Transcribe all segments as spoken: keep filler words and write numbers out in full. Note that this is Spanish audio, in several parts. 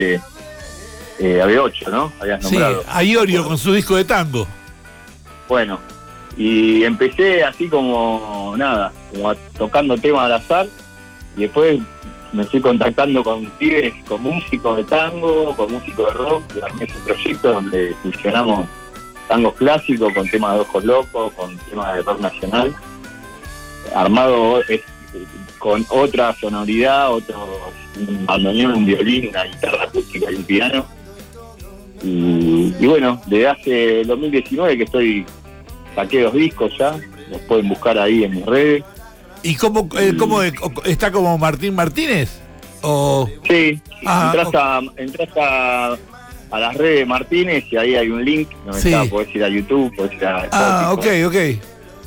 eh, eh, A B ocho, ¿no? Habías Sí, nombrado. a Iorio con su disco de tango. Bueno, y empecé así como, nada, como a- tocando temas al azar, y después me fui contactando con pibes, con músicos de tango, con músicos de rock, y armé ese proyecto donde fusionamos tangos clásicos con temas de Ojos Locos, con temas de rock nacional, armado eh, con otra sonoridad, otro un bandoneón, un violín, una guitarra acústica y un piano. Y, y bueno, desde hace dos mil diecinueve que estoy, saqué dos discos ya, los pueden buscar ahí en mis redes. ¿Y cómo, eh, cómo eh, está como Martín Martínez? ¿O Sí, Ah, entras, a, entras a, a las redes de Martínez y ahí hay un link donde Sí. está, podés ir a YouTube, podés ir a Ah, ok, Spotify. ok.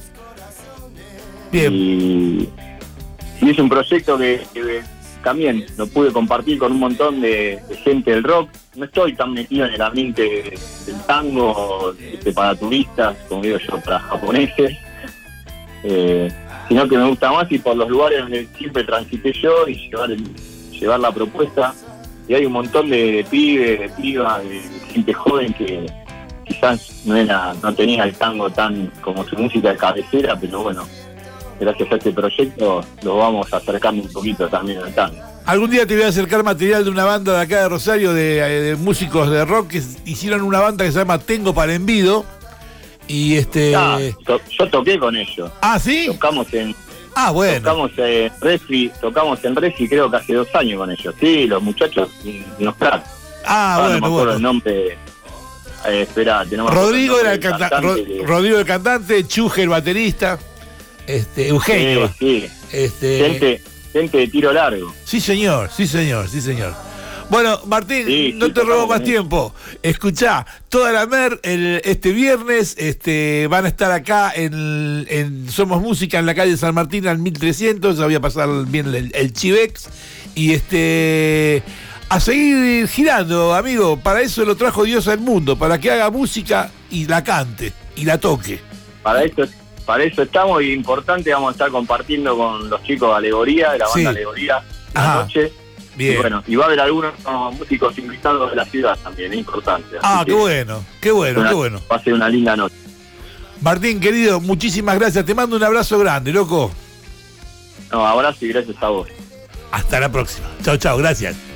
Bien. Y, y es un proyecto que, que también lo pude compartir con un montón de, de gente del rock. No estoy tan metido en el ambiente del tango este, para turistas, como digo yo, para japoneses, eh, sino que me gusta más y por los lugares donde siempre transité yo y llevar, el, llevar la propuesta. Y hay un montón de, de pibes, de pibas, de, de gente joven que quizás no era, no tenía el tango tan como su música de cabecera, pero bueno, gracias a este proyecto lo vamos acercando un poquito también al tango. Algún día te voy a acercar material de una banda de acá de Rosario, de, de músicos de rock que hicieron una banda que se llama Tengo para Envido. Y este. Ah, to- yo toqué con ellos. Ah, ¿sí? Tocamos en Ah, bueno. tocamos en Refi, tocamos en Refi creo que hace dos años con ellos. Sí, los muchachos, unos cracks. Ah, Ahora bueno, no me acuerdo bueno. el nombre. Eh, espera, tenemos Rodrigo era el cantante. Rodrigo el cantante, Chuje el baterista, este, Eugenio. Sí, sí. Este, Gente, gente de tiro largo. Sí, señor, sí, señor, sí, señor. Bueno, Martín, Sí, no sí, te robo tocamos más con tiempo. Escuchá, toda la mer el, este viernes este, van a estar acá en, en Somos Música, en la calle San Martín al mil trescientos. Ya voy a pasar bien el, el Chivex. Y este a seguir girando, amigo. Para eso lo trajo Dios al mundo, para que haga música y la cante y la toque. Para eso, para eso estamos, y importante, vamos a estar compartiendo con los chicos de Alegoría, de la banda Sí. Alegoría, la Ajá. noche. Bien. Y bueno, y va a haber algunos músicos invitados de la ciudad también, es importante. Ah, Así qué que bueno, qué bueno, una- qué bueno. Va a ser una linda noche. Martín, querido, muchísimas gracias. Te mando un abrazo grande, loco. No, abrazo y gracias a vos. Hasta la próxima. Chao, chao, gracias.